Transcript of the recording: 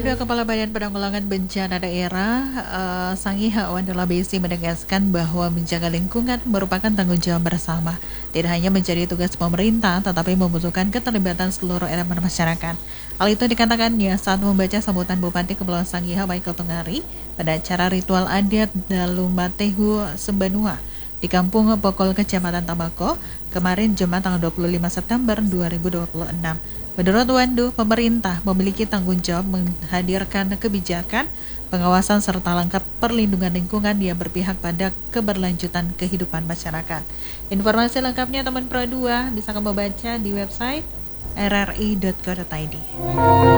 Pradua Kepala Badan Penanggulangan Bencana Daerah Sangiha Wandula Besi menegaskan bahwa menjaga lingkungan merupakan tanggung jawab bersama. Tidak hanya menjadi tugas pemerintah, tetapi membutuhkan keterlibatan seluruh elemen masyarakat. Hal itu dikatakannya saat membaca sambutan Bupati Kepulauan Sangiha Michael Tungari pada acara ritual adat Dalumatehu Sembanua di Kampung Pokol, Kecamatan Tamako, kemarin Jumat tanggal 25 September 2026. Menurut Wandu, pemerintah memiliki tanggung jawab menghadirkan kebijakan, pengawasan serta langkah perlindungan lingkungan yang berpihak pada keberlanjutan kehidupan masyarakat. Informasi lengkapnya teman Pro 2 bisa kamu baca di website rri.co.id.